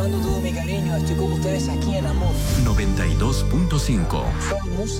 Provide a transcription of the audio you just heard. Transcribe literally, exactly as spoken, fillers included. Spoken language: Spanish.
mando todo mi cariño. Estoy con ustedes aquí en Amor. noventa y dos punto cinco. Somos música.